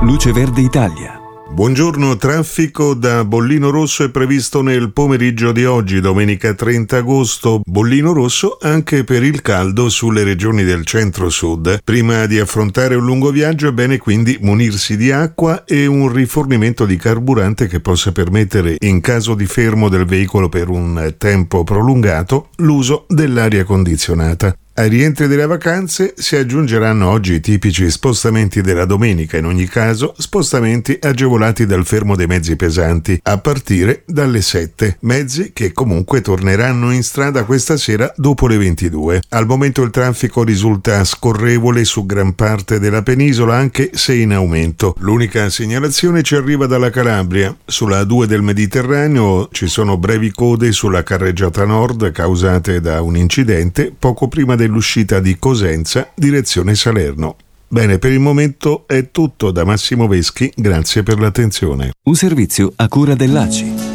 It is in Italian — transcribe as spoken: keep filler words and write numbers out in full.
Luce Verde Italia. Buongiorno, traffico da bollino rosso è previsto nel pomeriggio di oggi, domenica trenta agosto. Bollino rosso anche per il caldo sulle regioni del centro-sud. Prima di affrontare un lungo viaggio è bene quindi munirsi di acqua e un rifornimento di carburante che possa permettere, in caso di fermo del veicolo per un tempo prolungato, l'uso dell'aria condizionata. Ai rientri delle vacanze si aggiungeranno oggi i tipici spostamenti della domenica, in ogni caso spostamenti agevolati dal fermo dei mezzi pesanti, a partire dalle sette, mezzi che comunque torneranno in strada questa sera dopo le ventidue. Al momento il traffico risulta scorrevole su gran parte della penisola, anche se in aumento. L'unica segnalazione ci arriva dalla Calabria. Sulla A due del Mediterraneo ci sono brevi code sulla carreggiata nord causate da un incidente poco prima del l'uscita di Cosenza, direzione Salerno. Bene, per il momento è tutto da Massimo Veschi, grazie per l'attenzione. Un servizio a cura dell'A C I.